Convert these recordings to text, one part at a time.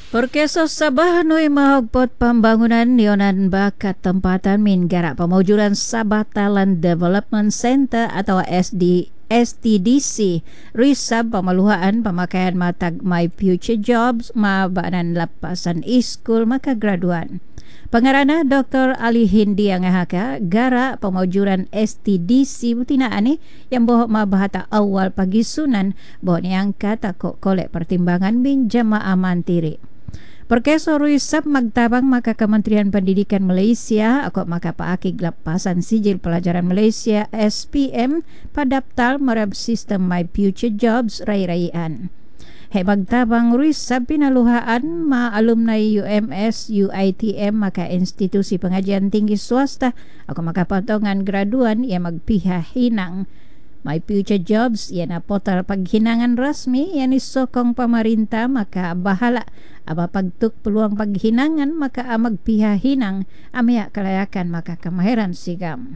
Perkeso Sabah Nui mahogpot pembangunan nionan bakat tempatan min garak pemajuran Sabah Talent Development Center atau STDC risab pemaluhaan pemakaian matag My Future Jobs mabanan lapasan iskul maka graduan. Pengarana Dr. Ali Hindi yang ngahaka garak pemajuran STDC butina ani yang boh mabahata awal pagi sunan boh ni angkat takok kolek pertimbangan min jamaah mantiri. Perkeso ruisap magtabang maka Kementerian Pendidikan Malaysia akok maka paakig lapasan sijil pelajaran Malaysia SPM padaptal merab sistem My Future Jobs rai-raian. Magtabang ruisap pinaluhaan ma alumni UMS UiTM maka institusi pengajian tinggi swasta akok maka potongan graduan yang magpiha hinang My Future Jobs ia na portal paghinangan rasmi yang disokong pemerintah maka bahala aba pagtuk peluang paghinangan maka magpiha hinang amya kelayakan maka kemahiran sigam.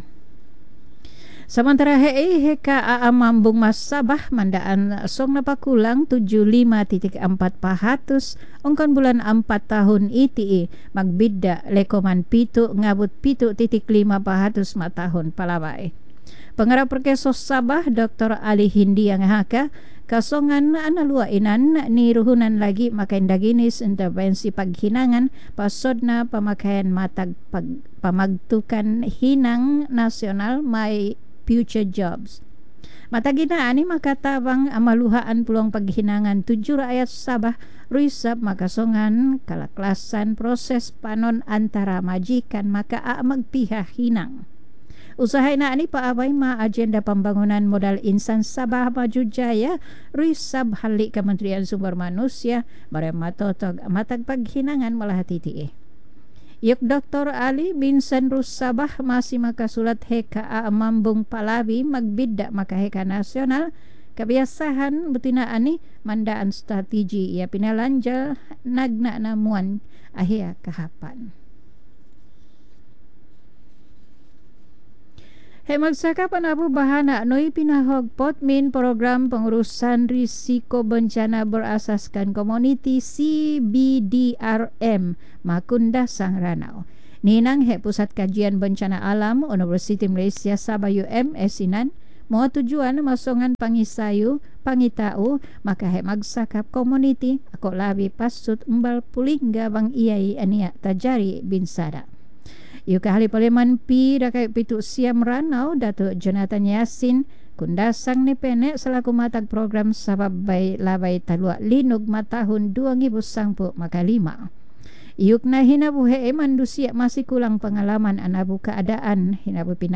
Sementara heka aamambung mas Sabah mandaan song napakulang 75.4 pahatus ongkon bulan 4 tahun ITI magbidda lekoman pitu ngabut pitu titik 5 pahatus matahun palawai. Pengarap Perkeso Sabah Dr. Ali Hindi yang haka kasongan analuainan ni ruhunan lagi makain daginis intervensi paghinangan pasodna pemakaian matag pamagtukan hinang nasional My Future Jobs. Matagina ani makatabang amaluhaan peluang paghinangan 7 rakyat Sabah ruisap makasongan kalaklasan proses panon antara majikan maka magpiha hinang. Usaha na ani paabay ma agenda pembangunan modal insan Sabah Maju Jaya ruisab halik Kementerian Sumber Manusia bareng matotog matag paghinangan malahati Yuk Dr. Ali bin Senrus Sabah masih makasulat heka mambung palabi magbidda maka heka nasional kebiasaan betina ani mandaan strategi ia pinalanjal nagna namuan ahia kahapan. Magsaka panabu bahana noi pinahogpot min program pengurusan risiko bencana berasaskan komuniti CBDRM Makunda Sangranau. Ninang pusat kajian bencana alam Universiti Malaysia Sabah UMS Sinan mau tujuan masongan pangisayu pangitau maka magsakap komuniti ako labi pasut embal pulingga bang iyai ania tajari bin sada. Yuka ahli parlimen P Rakyat Pitu Siam Ranau Datuk Jonathan Yasin kundasang ni penek selaku matag program sabab bay labai talua linug matahun 2010 maka 5. Yuk na hinabu manusia masih kulang pengalaman anabu keadaan hinabu pina